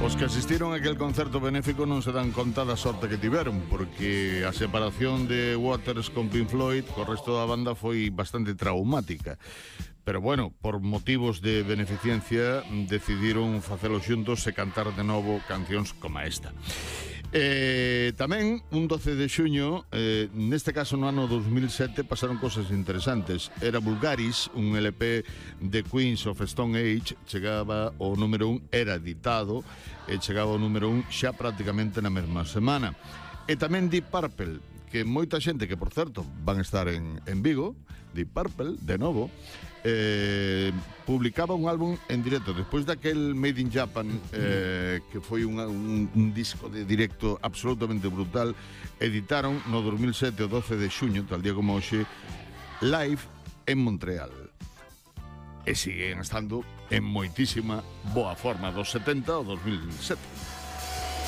Os que asistiron a aquel concerto benéfico non se dan conta da sorte que tiveron, porque a separación de Waters con Pink Floyd co resto da banda foi bastante traumática. Pero bueno, por motivos de beneficencia decidiron facelo xuntos e cantar de novo cancións como esta. Tamén, un 12 de xuño, neste caso no ano 2007, pasaron cosas interesantes. Era Vulgaris, un LP de Queens of Stone Age, chegaba ao número 1, era editado, e chegaba ao número 1 xa prácticamente na mesma semana. E tamén Deep Purple, que moita xente que, por certo, van estar en Vigo, Deep Purple, de novo, publicaba un álbum en directo despois daquel Made in Japan, que foi un disco de directo absolutamente brutal. Editaron no 2007 o 12 de xuño, tal día como hoxe, Live en Montreal, e siguen estando en moitísima boa forma dos 70 ao 2007.